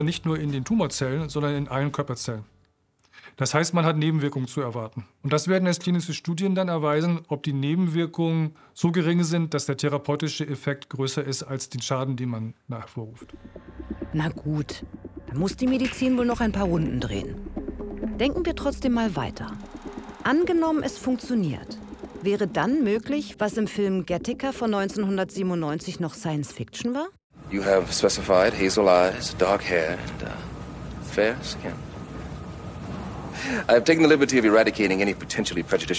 nicht nur in den Tumorzellen, sondern in allen Körperzellen. Das heißt, man hat Nebenwirkungen zu erwarten. Und das werden jetzt klinische Studien dann erweisen, ob die Nebenwirkungen so gering sind, dass der therapeutische Effekt größer ist als den Schaden, den man hervorruft. Na gut, dann muss die Medizin wohl noch ein paar Runden drehen. Denken wir trotzdem mal weiter. Angenommen, es funktioniert. Wäre dann möglich, was im Film Gattaca von 1997 noch Science Fiction war? You have specified hazel eyes, dark hair, and fair skin. I have taken the liberty of eradicating any potentially prejudicial